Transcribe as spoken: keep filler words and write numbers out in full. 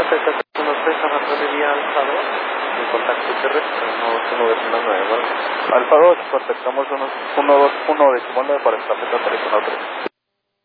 Z uno tres a Matrón vía Alfa dos, en contacto terrestre, uno uno uno nueve, ¿vale? Alfa dos, contactamos uno dos uno decimal nueve para esta feta tres uno tres.